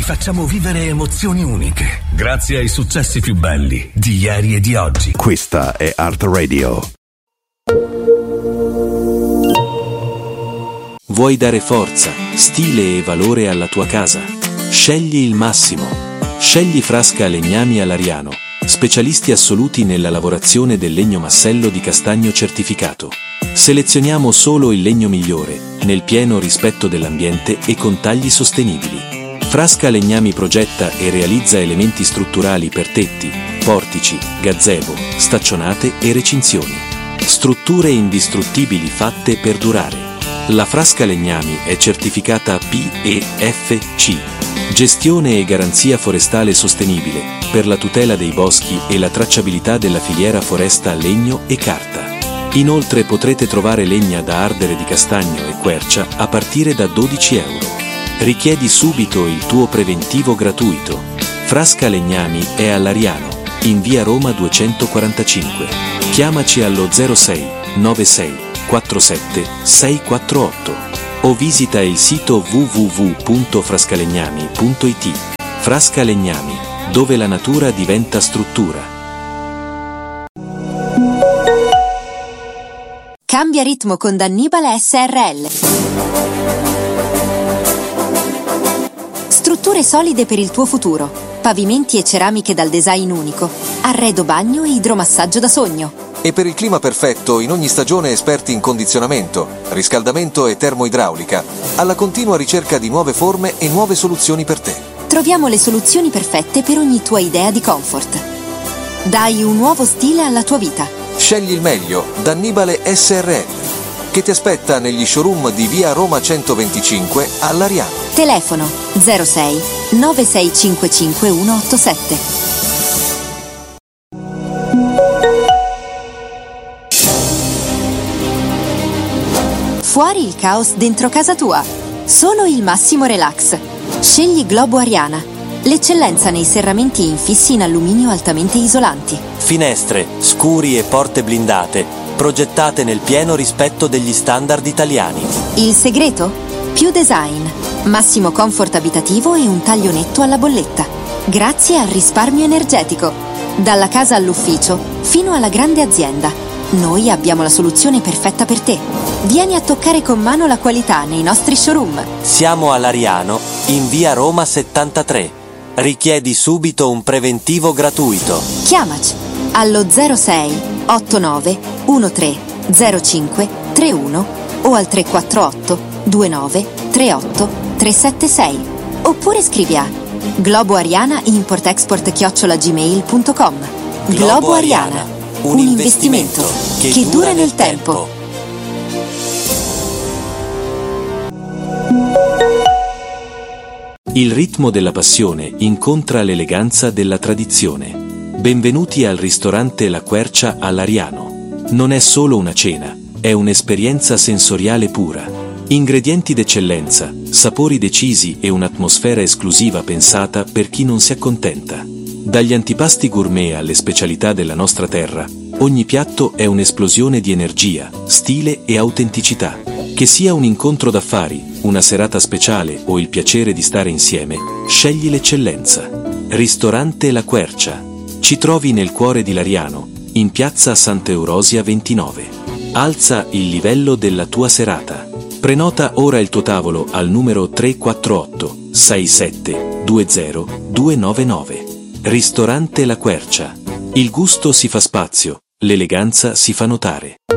facciamo vivere emozioni uniche, grazie ai successi più belli di ieri e di oggi. Questa è Art Radio. Vuoi dare forza, stile e valore alla tua casa? Scegli il massimo. Scegli Frasca Legnami a Lariano, specialisti assoluti nella lavorazione del legno massello di castagno certificato. Selezioniamo solo il legno migliore, nel pieno rispetto dell'ambiente e con tagli sostenibili. Frasca Legnami progetta e realizza elementi strutturali per tetti, portici, gazebo, staccionate e recinzioni. Strutture indistruttibili fatte per durare. La Frasca Legnami è certificata PEFC. Gestione e garanzia forestale sostenibile, per la tutela dei boschi e la tracciabilità della filiera foresta legno e carta. Inoltre potrete trovare legna da ardere di castagno e quercia a partire da €12. Richiedi subito il tuo preventivo gratuito. Frasca Legnami è a Lariano, in via Roma 245. Chiamaci allo 06 96 47 648 o visita il sito www.frascalegnami.it. Frasca Legnami, dove la natura diventa struttura. Cambia ritmo con Dannibale SRL. Strutture solide per il tuo futuro. Pavimenti e ceramiche dal design unico. Arredo bagno e idromassaggio da sogno. E per il clima perfetto, in ogni stagione esperti in condizionamento, riscaldamento e termoidraulica, alla continua ricerca di nuove forme e nuove soluzioni per te. Troviamo le soluzioni perfette per ogni tua idea di comfort. Dai un nuovo stile alla tua vita. Scegli il meglio, Dannibale SRL, che ti aspetta negli showroom di via Roma 125 a Lariano. Telefono 06 9655 187. Fuori il caos dentro casa tua. Solo il massimo relax. Scegli Globo Ariana, l'eccellenza nei serramenti infissi in alluminio altamente isolanti. Finestre, scuri e porte blindate, progettate nel pieno rispetto degli standard italiani. Il segreto? Più design, massimo comfort abitativo e un taglio netto alla bolletta. Grazie al risparmio energetico. Dalla casa all'ufficio, fino alla grande azienda. Noi abbiamo la soluzione perfetta per te. Vieni a toccare con mano la qualità nei nostri showroom. Siamo a Lariano, in via Roma 73. Richiedi subito un preventivo gratuito. Chiamaci allo 06 89 13 05 31 o al 348 29 38 376. Oppure scrivi a globoariana@import-export@gmail.com. Globo Ariana, un investimento che dura nel tempo. Il ritmo della passione incontra l'eleganza della tradizione. Benvenuti al ristorante La Quercia a Lariano. Non è solo una cena, è un'esperienza sensoriale pura. Ingredienti d'eccellenza, sapori decisi e un'atmosfera esclusiva pensata per chi non si accontenta. Dagli antipasti gourmet alle specialità della nostra terra, ogni piatto è un'esplosione di energia, stile e autenticità. Che sia un incontro d'affari, una serata speciale o il piacere di stare insieme, scegli l'eccellenza. Ristorante La Quercia. Ci trovi nel cuore di Lariano, in piazza Sant'Eurosia 29. Alza il livello della tua serata. Prenota ora il tuo tavolo al numero 348 67 20 299. Ristorante La Quercia. Il gusto si fa spazio, l'eleganza si fa notare.